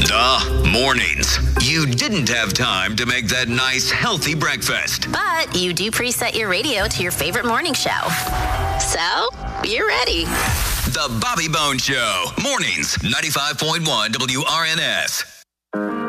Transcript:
Mornings. You didn't have time to make that nice, healthy breakfast. But you do preset your radio to your favorite morning show. So, you're ready. The Bobby Bones Show. Mornings, 95.1 WRNS.